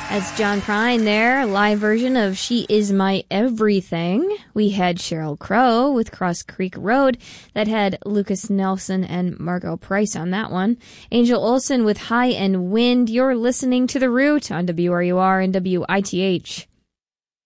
That's John Prine there, live version of She Is My Everything. We had Sheryl Crow with Cross Creek Road. That had Lucas Nelson and Margot Price on that one. Angel Olsen with High and Wind. You're listening to The Root on WRUR and WITH.